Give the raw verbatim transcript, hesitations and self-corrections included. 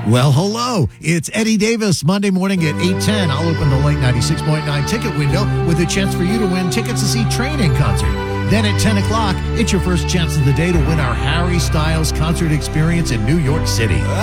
Well, hello. It's Eddie Davis, Monday morning at eight ten. I'll open the late ninety-six point nine ticket window with a chance for you to win tickets to see Train in concert. Then at ten o'clock, it's your first chance of the day to win our Harry Styles concert experience in New York City.